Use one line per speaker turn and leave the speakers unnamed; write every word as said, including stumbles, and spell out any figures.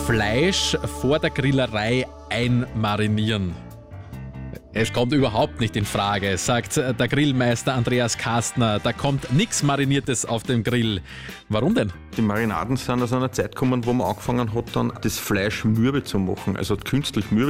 Fleisch vor der Grillerei einmarinieren? Es kommt überhaupt nicht in Frage, sagt der Grillmeister Andreas Kastner. Da kommt nichts Mariniertes auf dem Grill. Warum denn?
Die Marinaden sind aus einer Zeit gekommen, wo man angefangen hat, dann das Fleisch mürbe zu machen, also künstlich mürbe